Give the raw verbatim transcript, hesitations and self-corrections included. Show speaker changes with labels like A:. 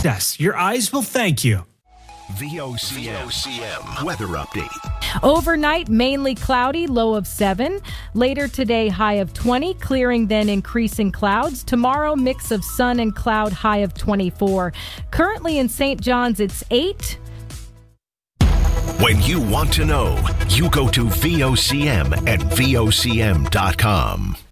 A: success. Your eyes will thank you.
B: V O C M weather update.
C: Overnight, mainly cloudy, low of seven. Later today, high of twenty, clearing then increasing clouds. Tomorrow, mix of sun and cloud, high of twenty-four. Currently in Saint John's, it's eight.
B: When you want to know, you go to V O C M at V O C M dot com.